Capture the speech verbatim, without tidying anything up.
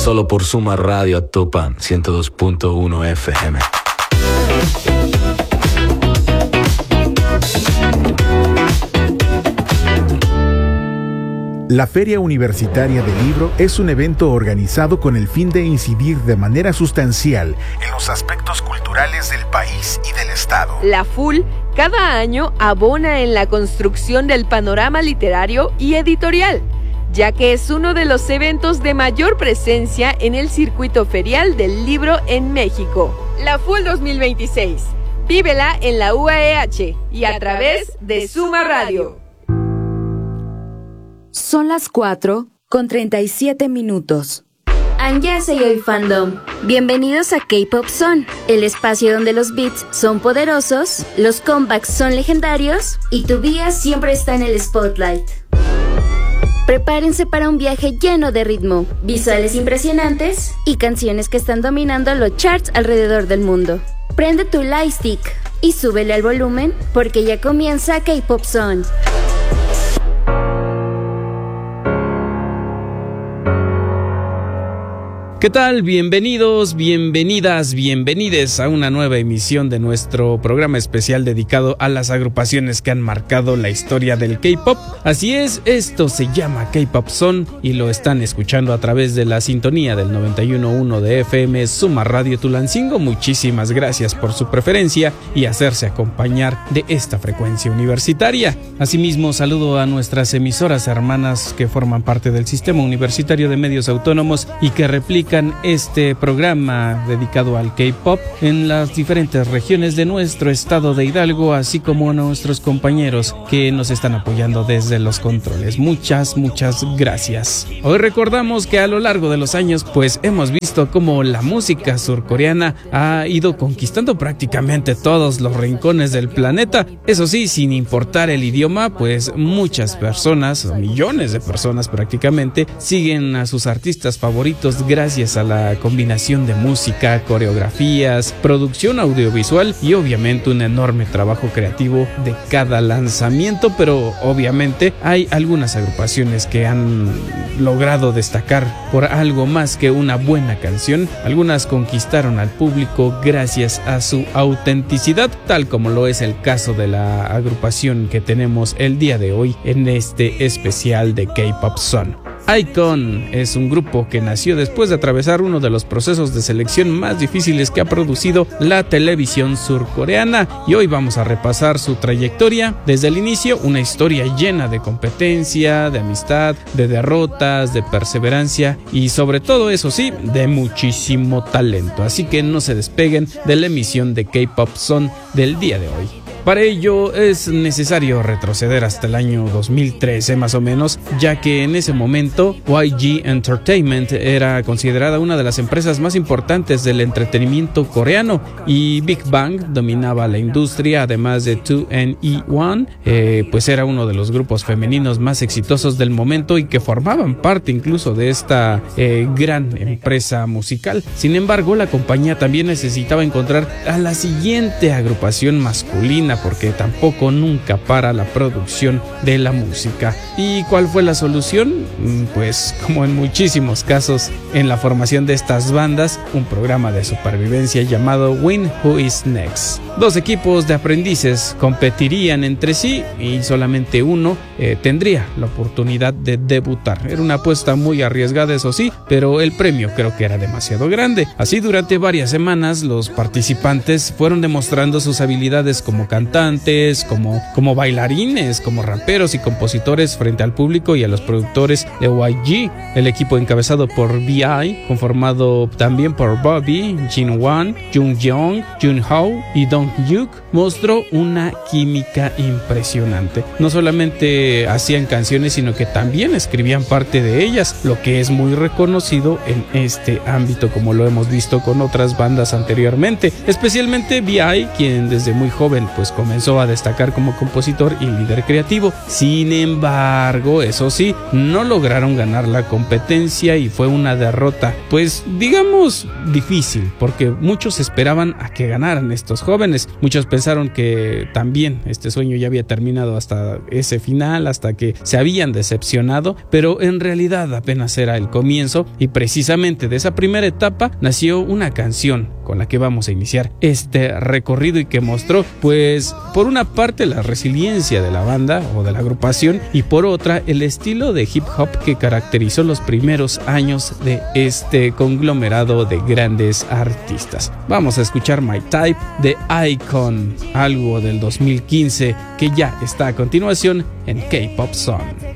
solo por Suma Radio Actopan ciento dos punto uno F M. La Feria Universitaria del Libro es un evento organizado con el fin de incidir de manera sustancial en los aspectos culturales del país y del Estado. La F U L cada año abona en la construcción del panorama literario y editorial, ya que es uno de los eventos de mayor presencia en el circuito ferial del libro en México. La F U L dos mil veintiséis. Vívela en la U A E H y a través de Suma Radio. Son las cuatro con treinta y siete minutos. Annyeonghaseyo Fandom. Bienvenidos a K-Pop Zone, el espacio donde los beats son poderosos, los comebacks son legendarios y tu día siempre está en el spotlight. Prepárense para un viaje lleno de ritmo, visuales impresionantes y canciones que están dominando los charts alrededor del mundo. Prende tu lightstick y súbele al volumen porque ya comienza K-Pop Zone. ¿Qué tal? Bienvenidos, bienvenidas, bienvenides a una nueva emisión de nuestro programa especial dedicado a las agrupaciones que han marcado la historia del K-Pop. Así es, esto se llama K-Pop Zone y lo están escuchando a través de la sintonía del noventa y uno punto uno de F M Suma Radio Tulancingo. Muchísimas gracias por su preferencia y hacerse acompañar de esta frecuencia universitaria. Asimismo, saludo a nuestras emisoras hermanas que forman parte del Sistema Universitario de Medios Autónomos y que replican este programa dedicado al K-Pop en las diferentes regiones de nuestro estado de Hidalgo, así como a nuestros compañeros que nos están apoyando desde los controles. Muchas, muchas gracias. Hoy recordamos que a lo largo de los años pues hemos visto cómo la música surcoreana ha ido conquistando prácticamente todos los rincones del planeta. Eso sí, sin importar el idioma, pues muchas personas, millones de personas prácticamente, siguen a sus artistas favoritos gracias a la combinación de música, coreografías, producción audiovisual y obviamente un enorme trabajo creativo de cada lanzamiento. Pero obviamente hay algunas agrupaciones que han logrado destacar por algo más que una buena canción. Algunas conquistaron al público gracias a su autenticidad, tal como lo es el caso de la agrupación que tenemos el día de hoy en este especial de K-Pop Zone. iKON es un grupo que nació después de atravesar uno de los procesos de selección más difíciles que ha producido la televisión surcoreana, y hoy vamos a repasar su trayectoria desde el inicio, una historia llena de competencia, de amistad, de derrotas, de perseverancia y sobre todo, eso sí, de muchísimo talento. Así que no se despeguen de la emisión de K-Pop Zone del día de hoy. Para ello es necesario retroceder hasta el año dos mil trece más o menos, ya que en ese momento Y G Entertainment era considerada una de las empresas más importantes del entretenimiento coreano y Big Bang dominaba la industria, además de two N E one, eh, pues era uno de los grupos femeninos más exitosos del momento y que formaban parte incluso de esta eh, gran empresa musical. Sin embargo, la compañía también necesitaba encontrar a la siguiente agrupación masculina, porque tampoco nunca para la producción de la música. ¿Y cuál fue la solución? Pues como en muchísimos casos en la formación de estas bandas, un programa de supervivencia llamado Win Who Is Next. Dos equipos de aprendices competirían entre sí y solamente uno eh, tendría la oportunidad de debutar. Era una apuesta muy arriesgada, eso sí, pero el premio creo que era demasiado grande. Así, durante varias semanas los participantes fueron demostrando sus habilidades como cantantes, como, como bailarines, como raperos y compositores frente al público y a los productores de Y G. El equipo encabezado por V I, conformado también por Bobby, Jin Wan, Jung Jeong, Jun Ho y Dong Hyuk, mostró una química impresionante. No solamente hacían canciones, sino que también escribían parte de ellas, lo que es muy reconocido en este ámbito, como lo hemos visto con otras bandas anteriormente, especialmente V I, quien desde muy joven pues pues comenzó a destacar como compositor y líder creativo. Sin embargo, eso sí, no lograron ganar la competencia y fue una derrota, pues digamos difícil, porque muchos esperaban a que ganaran estos jóvenes. Muchos pensaron que también este sueño ya había terminado hasta ese final, hasta que se habían decepcionado, pero en realidad apenas era el comienzo, y precisamente de esa primera etapa nació una canción con la que vamos a iniciar este recorrido y que mostró, pues, por una parte la resiliencia de la banda o de la agrupación y por otra el estilo de hip hop que caracterizó los primeros años de este conglomerado de grandes artistas. Vamos a escuchar My Type de Icon, algo del dos mil quince que ya está a continuación en K-Pop Zone.